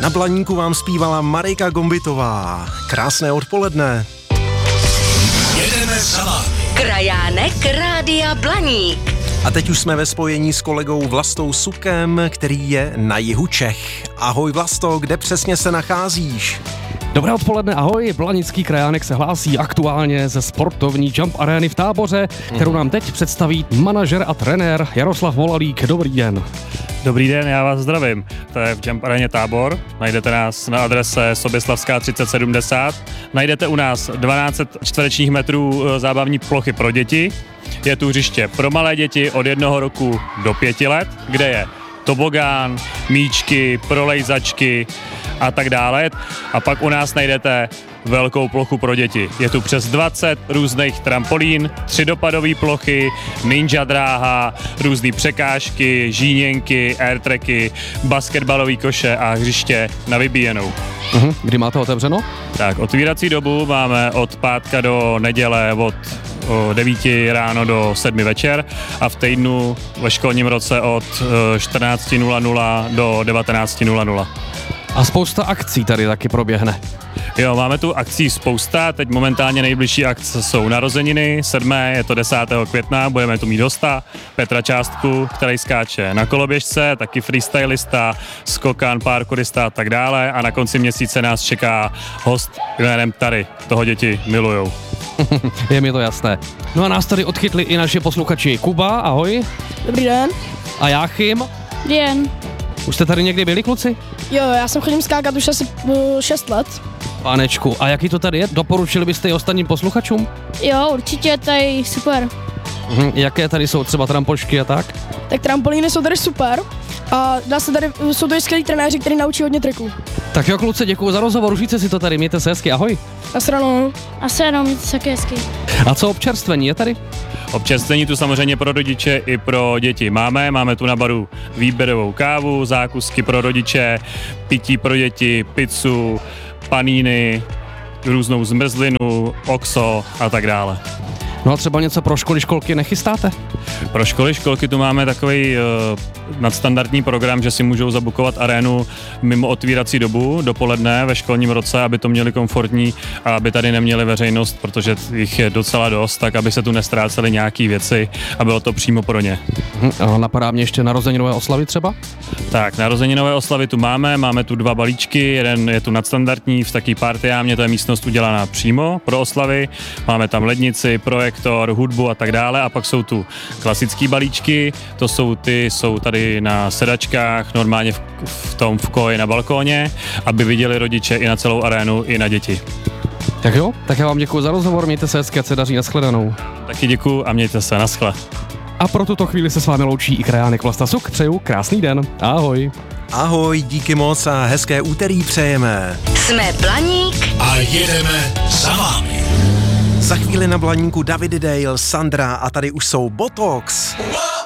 Na Blaníku vám zpívala Marika Gombitová. Krásné odpoledne. Jedeme za vámi. Krajánek Rádia Blaník. A teď už jsme ve spojení s kolegou Vlastou Sukem, který je na jihu Čech. Ahoj Vlasto, kde přesně se nacházíš? Dobré odpoledne, ahoj, Blanický krajánek se hlásí aktuálně ze sportovní Jump Areny v Táboře, kterou nám teď představí manažer a trenér Jaroslav Volalík. Dobrý den. Dobrý den, já vás zdravím. To je v Jump Areně Tábor. Najdete nás na adrese Soběslavská 3070. Najdete u nás 12 čtverečních metrů zábavní plochy pro děti. Je tu hřiště pro malé děti od 1 roku do 5 let, kde je tobogán, míčky, prolejzačky a tak dále. A pak u nás najdete velkou plochu pro děti. Je tu přes 20 různých trampolín, 3 dopadové plochy, ninja dráha, různé překážky, žíněnky, airtracky, basketbalové koše a hřiště na vybíjenou. Kdy máte otevřeno? Tak, otvírací dobu máme od pátka do neděle od 9 ráno do 7 večer a v týdnu ve školním roce od 14:00 do 19:00. A spousta akcí tady taky proběhne. Jo, máme tu akcí spousta, teď momentálně nejbližší akce jsou narozeniny, 7. je to 10. května, budeme tu mít hosta, Petra Částku, který skáče na koloběžce, taky freestylista, skokan, parkourista a tak dále a na konci měsíce nás čeká host jménem Tary, toho děti milujou. Je mi to jasné. No a nás tady odchytli i naši posluchači. Kuba, ahoj. Dobrý den. A Jáchym. Dobrý den. Už jste tady někdy byli, kluci? Jo, já jsem chodím skákat už asi 6 let. Pánečku, a jaký to tady je? Doporučili byste i ostatním posluchačům? Jo, určitě, to je super. Jaké tady jsou třeba trampošky a tak? Tak trampolíny jsou tady super a dá se tady, jsou tady skvělí trenéři, kteří naučí hodně triků. Tak jo, kluci, děkuji za rozhovor, užijte si to tady, mějte se hezky, ahoj. Nasranou. Asi jenom, mějte se hezky. A co občerstvení je tady? Občerstvení tu samozřejmě pro rodiče i pro děti máme tu na baru výběrovou kávu, zákusky pro rodiče, pití pro děti, pizzu, paníny, různou zmrzlinu, oxo a tak dále. No a třeba něco pro školy, školky nechystáte? Pro školy, školky tu máme takový nadstandardní program, že si můžou zabukovat arénu mimo otvírací dobu dopoledne ve školním roce, aby to měli komfortní a aby tady neměli veřejnost, protože jich je docela dost, tak aby se tu nestrácely nějaký věci a bylo to přímo pro ně. A napadá mě ještě narozeninové oslavy třeba? Tak, narozeninové oslavy tu máme tu 2 balíčky, jeden je tu nadstandardní v taký partiámě, to je místnost udělaná přímo pro oslavy, máme tam lednici, projektor, hudbu a tak dále a pak jsou tu klasický balíčky, to jsou tady na sedačkách, normálně v koji na balkóně, aby viděli rodiče i na celou arénu, i na děti. Tak jo, tak já vám děkuji za rozhovor, mějte se hezky, ať se daří, nashledanou. Taky děkuji a mějte se, naschle. A pro tuto chvíli se s vámi loučí i krajánek Vlasta Suk, přeju krásný den, ahoj. Ahoj, díky moc a hezké úterý přejeme. Jsme Blaník A jedeme za vámi. Za chvíli na Blaníku David Dale, Sandra a tady už jsou Botox.